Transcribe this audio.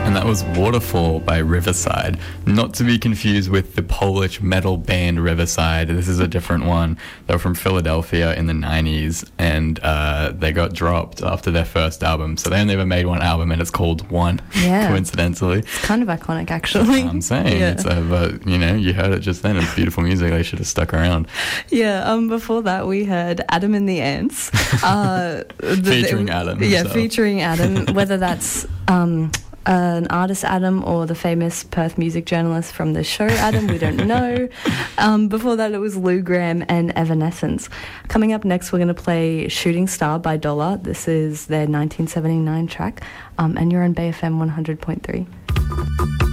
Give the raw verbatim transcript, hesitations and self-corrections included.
And that was Waterfall by Riverside. Not to be confused with the Polish metal band Riverside. This is a different one. They were from Philadelphia in the nineties, and uh, they got dropped after their first album. So they only ever made one album, and it's called One, Yeah. coincidentally. It's kind of iconic, actually. I'm saying. Yeah. It's, uh, but, you know, you heard it just then. It's beautiful music. They should have stuck around. Yeah, um, before that we heard Adam and the Ants. Uh, the, Featuring Adam Yeah, himself. featuring Adam, whether that's um, an artist Adam or the famous Perth music journalist from the show Adam, we don't know. Um, before that it was Lou Gramm and Evanescence. Coming up next we're going to play Shooting Star by Dollar. This is their nineteen seventy-nine track, um, and you're on Bay F M one hundred point three.